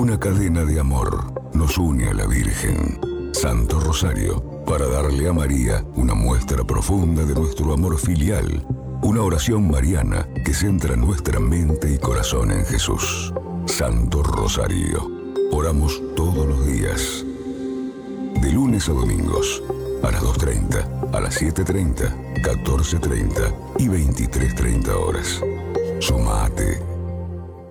Una cadena de amor nos une a la Virgen. Santo Rosario, para darle a María una muestra profunda de nuestro amor filial. Una oración mariana que centra nuestra mente y corazón en Jesús. Santo Rosario. Oramos todos los días. De lunes a domingos, a las 2:30, a las 7:30, 14:30 y 23:30 horas. Sumate.